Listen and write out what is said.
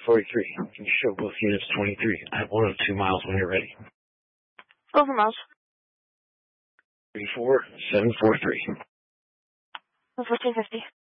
43. Can you show both units 23? I have 102 miles when you're ready. Go for miles. 34743. 1450.